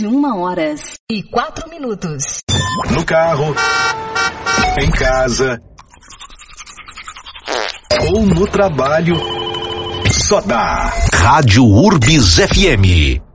21h04. No carro, em casa ou no trabalho, só dá Rádio Urbis FM.